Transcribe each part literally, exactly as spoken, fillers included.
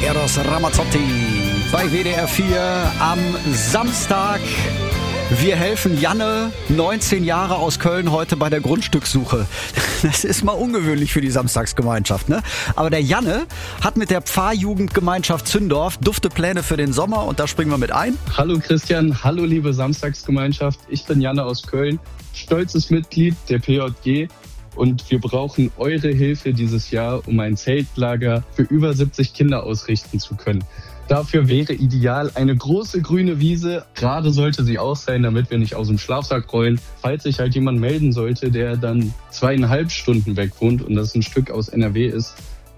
Eros Ramazzotti bei W D R vier am Samstag. Wir helfen Janne, neunzehn Jahre aus Köln, heute bei der Grundstückssuche. Das ist mal ungewöhnlich für die Samstagsgemeinschaft, ne? Aber der Janne hat mit der Pfarrjugendgemeinschaft Zündorf dufte Pläne für den Sommer und da springen wir mit ein. Hallo Christian, hallo liebe Samstagsgemeinschaft. Ich bin Janne aus Köln, stolzes Mitglied der P J G. Und wir brauchen eure Hilfe dieses Jahr, um ein Zeltlager für über siebzig Kinder ausrichten zu können. Dafür wäre ideal eine große grüne Wiese. Gerade sollte sie auch sein, damit wir nicht aus dem Schlafsack rollen. Falls sich halt jemand melden sollte, der dann zweieinhalb Stunden weg wohnt und das ein Stück aus N R W ist,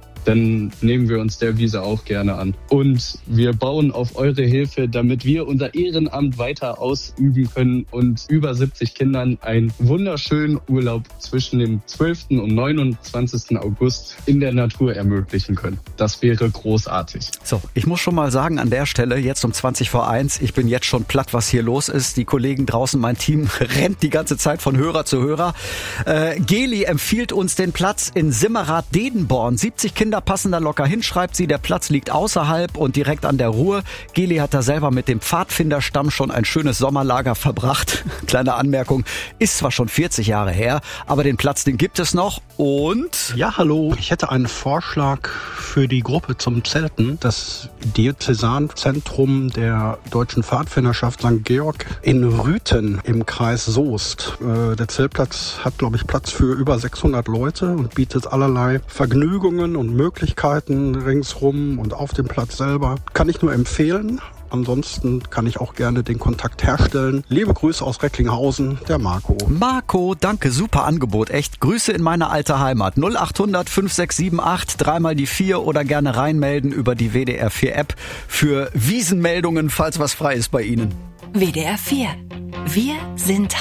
dann nehmen wir uns der Wiese auch gerne an. Und wir bauen auf eure Hilfe, damit wir unser Ehrenamt weiter ausüben können und über siebzig Kindern einen wunderschönen Urlaub zwischen dem zwölften und neunundzwanzigsten August in der Natur ermöglichen können. Das wäre großartig. So, ich muss schon mal sagen, an der Stelle, jetzt um zwanzig vor eins, ich bin jetzt schon platt, was hier los ist. Die Kollegen draußen, mein Team rennt die ganze Zeit von Hörer zu Hörer. Äh, Geli empfiehlt uns den Platz in Simmerath-Dedenborn. siebzig Kinder passen da locker hin, schreibt sie. Der Platz liegt außerhalb und direkt an der Ruhr. Geli hat da selber mit dem Pfadfinderstamm schon ein schönes Sommerlager verbracht. Kleine Anmerkung, ist zwar schon vierzig Jahre her, aber den Platz, den gibt es noch. Und... Ja, hallo. Ich hätte einen Vorschlag für die Gruppe zum Zelten. Das Diözesanzentrum der Deutschen Pfadfinderschaft Sankt Georg in Rüthen im Kreis Soest. Äh, der Zeltplatz hat, glaube ich, Platz für über sechshundert Leute und bietet allerlei Vergnügungen und Möglichkeiten ringsrum und auf dem Platz selber. Kann ich nur empfehlen. Ansonsten kann ich auch gerne den Kontakt herstellen. Liebe Grüße aus Recklinghausen, der Marco. Marco, danke, super Angebot, echt. Grüße in meine alte Heimat. null acht hundert fünf sechs sieben acht, dreimal die vier oder gerne reinmelden über die W D R vier App für Wiesenmeldungen, falls was frei ist bei Ihnen. W D R vier. Wir sind